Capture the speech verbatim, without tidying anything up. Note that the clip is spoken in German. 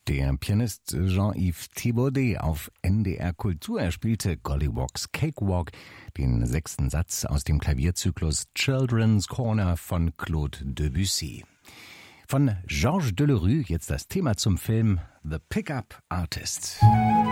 Der Pianist Jean-Yves Thibaudet auf N D R Kultur. Er spielte Gollywog's Cakewalk, den sechsten Satz aus dem Klavierzyklus Children's Corner von Claude Debussy. Von Georges Delerue jetzt das Thema zum Film The Pickup Artist.